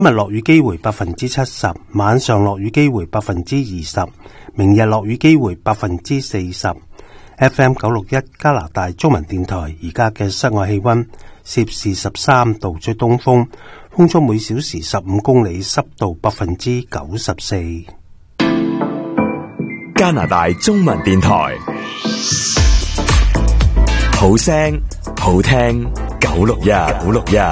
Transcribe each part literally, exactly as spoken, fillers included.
今日落雨機會百分之七十，晚上落雨機會百分之二十，明日落雨機會百分之四十。F M 九六一加拿大中文電台，而家嘅室外氣溫攝氏十三度，吹東風，風速每小時十五公里，濕度百分之九十四。 加拿大中文電台，好聲好聽，九六一九六一。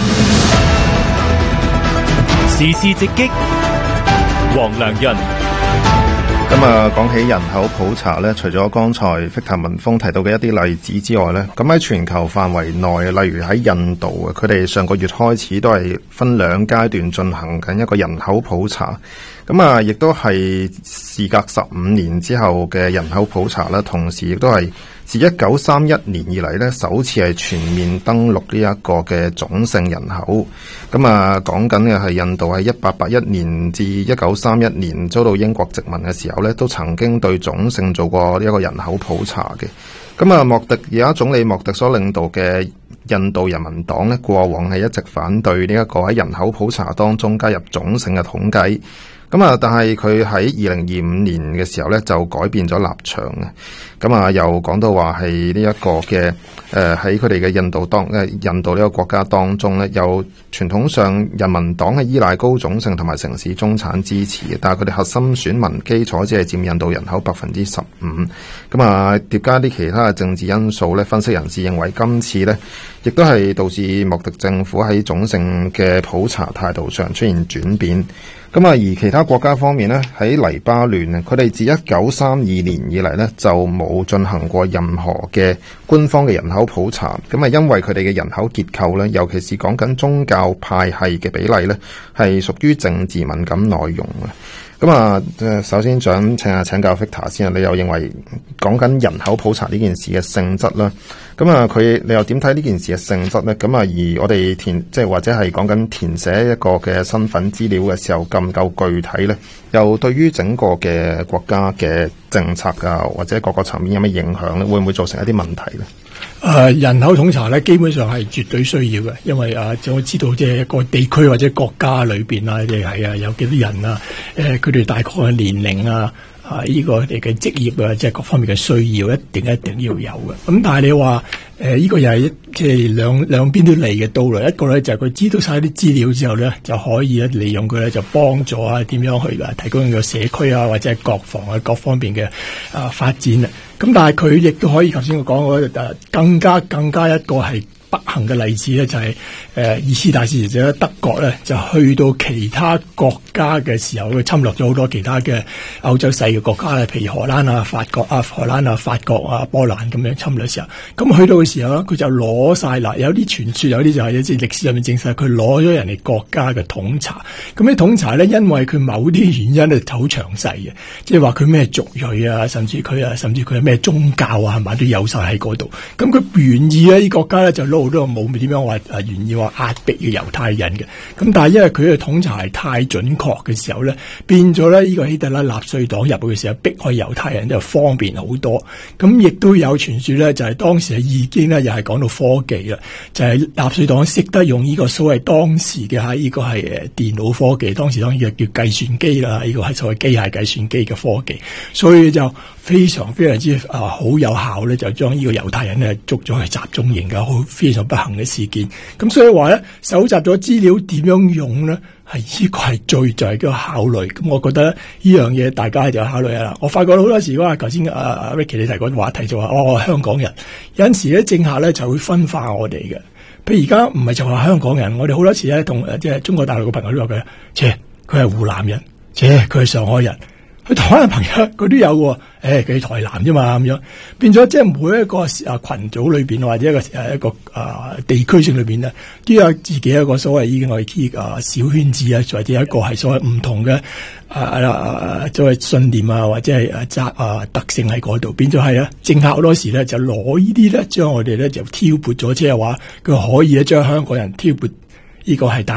時事直擊，黃良潤。 咁啊，講起人口普查咧，除咗剛才 Victor 文峰提到嘅一啲例子之外咧，咁喺全球範圍內，例如喺印度啊，佢哋上個月開始都係分兩階段進行緊一個人口普查。咁啊，亦都係事隔十五年之後嘅人口普查啦，同時亦都係自一九三一年以嚟咧，首次係全面登錄呢一個嘅種姓人口。咁啊，講緊嘅係印度喺一八八一年至一九三一年遭到英國殖民嘅時候咧，都曾經對種姓做過呢一個人口普查嘅。咁啊，莫迪而家總理莫迪所領導嘅印度人民黨咧，過往係一直反對呢一個喺人口普查當中加入種姓嘅統計。咁啊，但係佢喺二零二五年嘅時候咧，就改變咗立場嘅。咁啊，又講到話係呢一個嘅誒喺佢哋嘅印度當誒印度呢個國家當中咧，有傳統上人民黨係依賴高種姓同埋城市中產支持嘅，但係佢哋核心選民基礎只係佔印度人口百分之十五。咁啊，疊加啲其他嘅政治因素咧，分析人士認為今次咧，亦都係導致莫迪政府喺種姓嘅普查態度上出現轉變。咁啊，而其他國家方面呢，喺黎巴嫩啊，佢哋自一九三二年以嚟呢，就冇進行過任何嘅官方嘅人口普查。咁啊，因為佢哋嘅人口結構呢，尤其是講緊宗教派系嘅比例呢，係屬於政治敏感內容啊。咁啊，首先想請下請教 Victor 先啊，你又認為講緊人口普查呢件事嘅性質啦？咁啊，佢你又點睇呢件事嘅性質呢？咁啊，而我哋填即係或者係講緊填寫一個嘅身份資料嘅時候，夠唔夠具體呢？又對於整個嘅國家嘅政策啊，或者各個層面有咩影響呢？會唔會造成一啲問題呢？ 誒、呃，人口統查咧，基本上係絕對需要嘅，因為啊，就知道即係一個地區或者國家裏邊啊，即係啊有幾多人啊，誒、呃，佢哋大概嘅年齡啊，啊，呢、這個佢哋嘅職業啊，即係各方面嘅需要，一定一定要有嘅。咁但係你話誒，呢、呃這個又係即係兩兩邊都嚟嘅道理。一個咧就係、是、佢知道晒啲資料之後咧，就可以咧利用佢咧就幫助啊，點樣去啊提供一個社區啊，或者係國防啊各方面嘅啊發展啊。咁但係佢亦都可以，頭先我講嗰誒更加更加一個係不幸嘅例子咧，就係、是、誒、呃、二次大戰時咧，德國咧就去到其他國家嘅時候，佢侵略咗好多其他嘅歐洲細嘅國家咧，譬如荷蘭啊、法國啊、荷蘭啊、法國啊、波蘭咁樣侵略嘅時候，咁去到嘅時候咧，佢就攞晒啦。有啲傳說，有啲就係即係歷史上面證實，佢攞咗人哋國家嘅統查。咁啲統查咧，因為佢某啲原因咧好詳細嘅，即係話佢咩族裔啊，甚至佢啊，甚至佢係咩宗教啊，係咪都有晒喺嗰度。咁佢願意咧，啲國家咧就攞好多冇點樣話啊，願意話壓迫嘅猶太人嘅。咁但係因為佢嘅統查係太準確嘅時候咧，變咗咧呢個希特拉納粹黨入去嘅時候，逼開猶太人就方便好多。咁亦都有傳說咧，就係、是、當時係已經咧，又係講到科技啦，就係、是、納粹黨識得用呢個所謂當時嘅嚇呢個係誒電腦科技，當時當然叫計算機啦，呢、這個係所謂機械計算機嘅科技，所以就非常非常之啊好有效咧，就將呢個猶太人咧捉咗去集中營嘅，好非常不幸嘅事件。咁所以話咧，搜集咗資料點樣用咧，係呢個係最就係個考慮。咁我覺得呢樣嘢大家就考慮下啦。我發覺好多時話，頭先阿 Ricky 你提過話題就話，哦香港人有陣時咧政客咧就會分化我哋嘅。譬如而家唔係就話香港人，我哋好多時咧同即係中國大陸嘅朋友都話佢，切佢係湖南人，切佢係上海人。佢台灣嘅朋友佢都有喎，誒佢台南啫嘛咁樣，變咗即係每一個啊群組裏邊或者一個誒一個啊地區性裏邊咧，都有自己一個所謂已經我哋叫啊小圈子啊，或者一個係所謂唔同嘅啊啊所謂信念啊，或者係啊習啊特性喺嗰度，變咗係啊政客好多時咧就攞呢啲咧將我哋咧就挑撥咗，即係話佢可以咧將香港人挑撥呢個係大陸。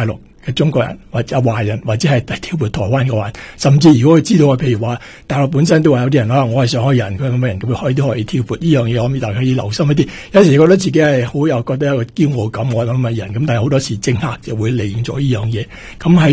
嘅中國人或者華人，或者係挑撥台灣嘅話，甚至如果佢知道啊，譬如話大陸本身都話有啲人可能我係上海人，佢咁嘅人咁會開啲可以挑撥呢樣嘢，我諗大家可以留心一啲。有時覺得自己係好有覺得有個驕傲感，我諗嘅人咁，但係好多時政客就會利用咗呢樣嘢。咁喺